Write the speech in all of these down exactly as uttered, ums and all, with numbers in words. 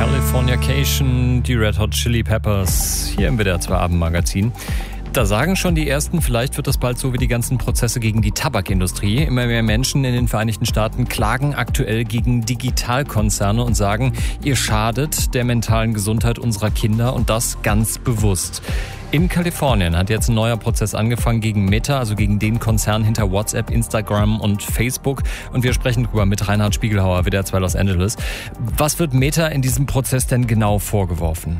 Californication, die Red Hot Chili Peppers, hier im W D R zwei Abendmagazin. Da sagen schon die Ersten, vielleicht wird das bald so wie die ganzen Prozesse gegen die Tabakindustrie. Immer mehr Menschen in den Vereinigten Staaten klagen aktuell gegen Digitalkonzerne und sagen, ihr schadet der mentalen Gesundheit unserer Kinder und das ganz bewusst. In Kalifornien hat jetzt ein neuer Prozess angefangen gegen Meta, also gegen den Konzern hinter WhatsApp, Instagram und Facebook. Und wir sprechen darüber mit Reinhard Spiegelhauer, W D R zwei Los Angeles. Was wird Meta in diesem Prozess denn genau vorgeworfen?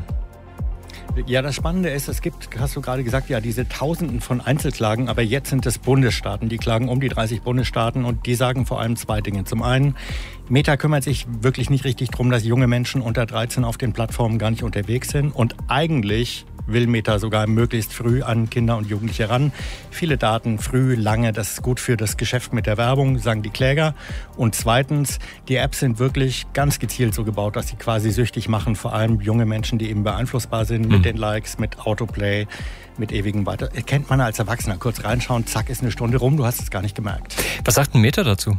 Ja, das Spannende ist, es gibt, hast du gerade gesagt, ja, diese Tausenden von Einzelklagen, aber jetzt sind es Bundesstaaten, die klagen um die dreißig Bundesstaaten und die sagen vor allem zwei Dinge. Zum einen, Meta kümmert sich wirklich nicht richtig darum, dass junge Menschen unter dreizehn auf den Plattformen gar nicht unterwegs sind und eigentlich will Meta sogar möglichst früh an Kinder und Jugendliche ran. Viele Daten früh, lange, das ist gut für das Geschäft mit der Werbung, sagen die Kläger. Und zweitens, die Apps sind wirklich ganz gezielt so gebaut, dass sie quasi süchtig machen, vor allem junge Menschen, die eben beeinflussbar sind mit mhm. den Likes, mit Autoplay, mit ewigem Weiter. Kennt man als Erwachsener, kurz reinschauen, zack, ist eine Stunde rum, du hast es gar nicht gemerkt. Was sagt denn Meta dazu?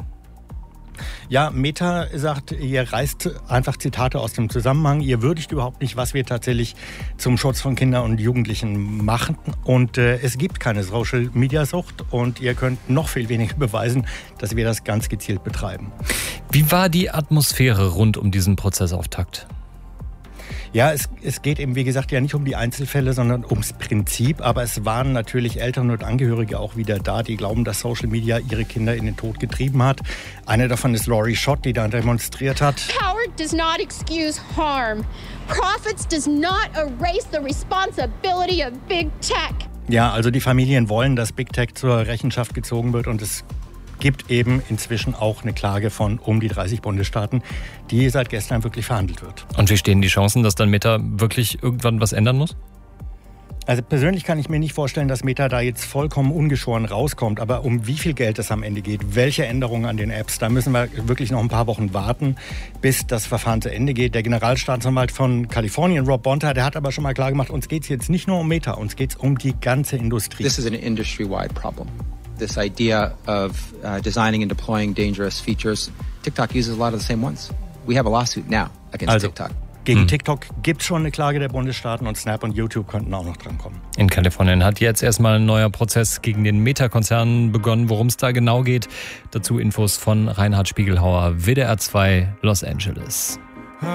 Ja, Meta sagt, ihr reißt einfach Zitate aus dem Zusammenhang. Ihr würdigt überhaupt nicht, was wir tatsächlich zum Schutz von Kindern und Jugendlichen machen. Und äh, es gibt keine Social-Media-Sucht und ihr könnt noch viel weniger beweisen, dass wir das ganz gezielt betreiben. Wie war die Atmosphäre rund um diesen Prozessauftakt? Ja, es, es geht eben, wie gesagt, ja nicht um die Einzelfälle, sondern ums Prinzip. Aber es waren natürlich Eltern und Angehörige auch wieder da, die glauben, dass Social Media ihre Kinder in den Tod getrieben hat. Eine davon ist Laurie Schott, die da demonstriert hat. Power does not excuse harm. Profits does not erase the responsibility of big tech. Ja, also die Familien wollen, dass Big Tech zur Rechenschaft gezogen wird und es gibt eben inzwischen auch eine Klage von um die dreißig Bundesstaaten, die seit gestern wirklich verhandelt wird. Und wie stehen die Chancen, dass dann Meta wirklich irgendwann was ändern muss? Also persönlich kann ich mir nicht vorstellen, dass Meta da jetzt vollkommen ungeschoren rauskommt. Aber um wie viel Geld es am Ende geht, welche Änderungen an den Apps, da müssen wir wirklich noch ein paar Wochen warten, bis das Verfahren zu Ende geht. Der Generalstaatsanwalt von Kalifornien, Rob Bonta, der hat aber schon mal klar gemacht, uns geht es jetzt nicht nur um Meta, uns geht es um die ganze Industrie. This is an industry-wide problem. This idea of uh, designing and deploying dangerous features, TikTok uses a lot of the same ones. We have a lawsuit now against also, TikTok. Gegen hm. TikTok gibt es schon eine Klage der Bundesstaaten und Snap und YouTube könnten auch noch drankommen. In Kalifornien hat jetzt erstmal ein neuer Prozess gegen den Meta-Konzern begonnen. Worum es da genau geht, dazu Infos von Reinhard Spiegelhauer, W D R zwei Los Angeles.